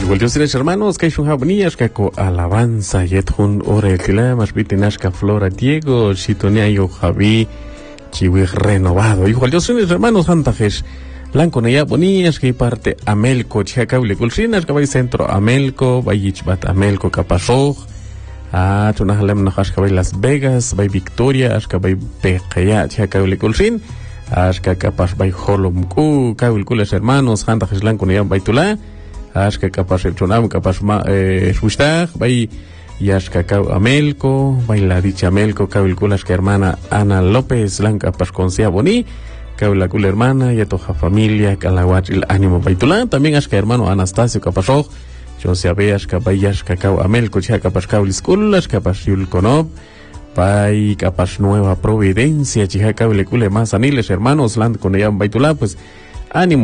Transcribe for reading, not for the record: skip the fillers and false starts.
Igual yo seres hermanos, que hay un jabonías que con alabanza, yetjun ora el tila, más bitinashka Flora Diego, chitonia yo Javi, chiwi renovado. Igual yo seres hermanos, antajes, lanco neya bonías que parte Amelco, chiacaule culcinas, que va centro Amelco, vayich Amelco, capasoj, tunahalem nahash que Las Vegas, vai Victoria, ashka vai Pequeya, chiacaule culcin, ashka capas vai Holomku, caulcules hermanos, antajes lanco neya baitula. Ashka capaz el chonam, capaz Swistag, vai Yashka Amelco, vai la dicha Amelco, caulculas que hermana Ana López, Lanca Pasconcia Boni, caulacula hermana, y toja familia, calahuachil ánimo baitulán, también Ashka hermano Anastasio Capasoj, yo se ve Ashka vai Yashka Amelco, chia capaz caulisculas, capaz Yulconop, vai capaz Nueva Providencia, chia caulecule más aniles hermanos, land con ella baitulá, pues ánimo.